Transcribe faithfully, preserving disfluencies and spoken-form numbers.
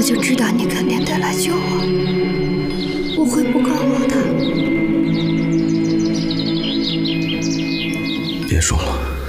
我就知道你肯定得来救我，我会不告我的。 别说了。